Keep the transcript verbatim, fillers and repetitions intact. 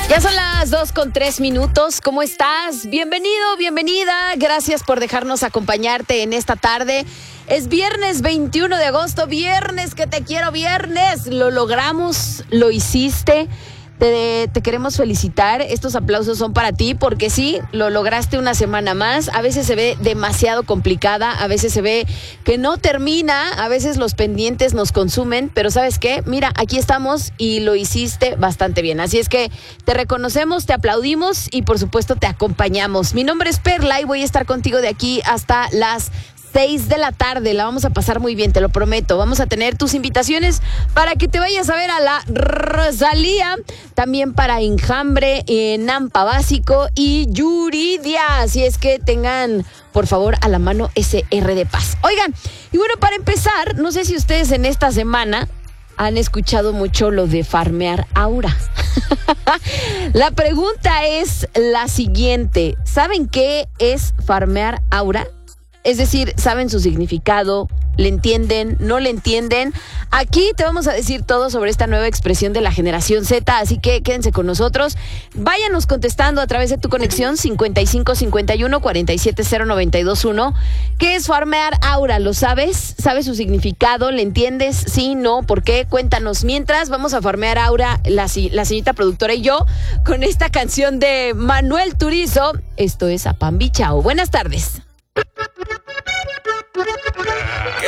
Ya son las dos con tres minutos. ¿Cómo estás? Bienvenido, bienvenida. Gracias por dejarnos acompañarte en esta tarde. Es viernes veintiuno de agosto. Viernes que te quiero, viernes. Lo logramos, lo hiciste. Te, te queremos felicitar. Estos aplausos son para ti porque sí, lo lograste una semana más. A veces se ve demasiado complicada, a veces se ve que no termina, a veces los pendientes nos consumen, pero ¿sabes qué? Mira, aquí estamos y lo hiciste bastante bien. Así es que te reconocemos, te aplaudimos y por supuesto te acompañamos. Mi nombre es Perla y voy a estar contigo de aquí hasta las seis de la tarde. La vamos a pasar muy bien, te lo prometo. Vamos a tener tus invitaciones para que te vayas a ver a la Rosalía, también para Enjambre, eh, Nampa Básico y Yuridia. Así es que tengan, por favor, a la mano ese R de paz. Oigan, y bueno, para empezar, no sé si ustedes en esta semana han escuchado mucho lo de farmear aura. La pregunta es la siguiente. ¿Saben qué es farmear aura? Es decir, ¿saben su significado? ¿Le entienden? ¿No le entienden? Aquí te vamos a decir todo sobre esta nueva expresión de la generación Z, así que quédense con nosotros. Váyanos contestando a través de tu conexión cincuenta y cinco cincuenta y uno cuarenta y siete cero noventa y dos uno. ¿Qué es farmear aura? ¿Lo sabes? ¿Sabes su significado? ¿Le entiendes? ¿Sí? ¿No? ¿Por qué? Cuéntanos. Mientras vamos a farmear aura, la, la señorita productora y yo, con esta canción de Manuel Turizo. Esto es Apambi Chao. Buenas tardes.